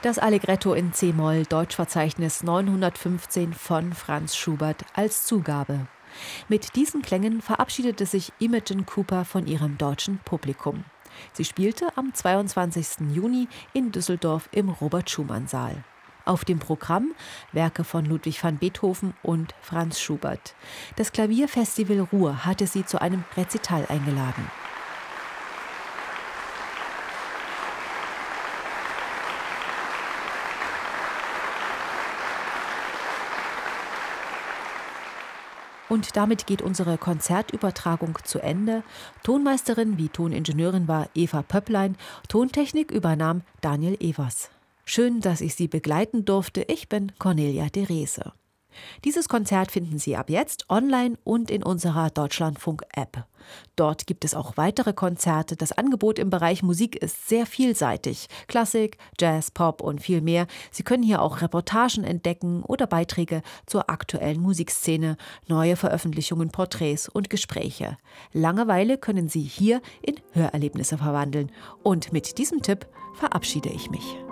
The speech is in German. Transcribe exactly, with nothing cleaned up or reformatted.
Das Allegretto in c-Moll, Deutschverzeichnis neunhundertfünfzehn von Franz Schubert als Zugabe. Mit diesen Klängen verabschiedete sich Imogen Cooper von ihrem deutschen Publikum. Sie spielte am zweiundzwanzigsten Juni in Düsseldorf im Robert-Schumann-Saal. Auf dem Programm Werke von Ludwig van Beethoven und Franz Schubert. Das Klavierfestival Ruhr hatte sie zu einem Rezital eingeladen. Und damit geht unsere Konzertübertragung zu Ende. Tonmeisterin wie Toningenieurin war Eva Pöpplein. Tontechnik übernahm Daniel Evers. Schön, dass ich Sie begleiten durfte. Ich bin Cornelia de Rese. Dieses Konzert finden Sie ab jetzt online und in unserer Deutschlandfunk-App. Dort gibt es auch weitere Konzerte. Das Angebot im Bereich Musik ist sehr vielseitig. Klassik, Jazz, Pop und viel mehr. Sie können hier auch Reportagen entdecken oder Beiträge zur aktuellen Musikszene, neue Veröffentlichungen, Porträts und Gespräche. Langeweile können Sie hier in Hörerlebnisse verwandeln. Und mit diesem Tipp verabschiede ich mich.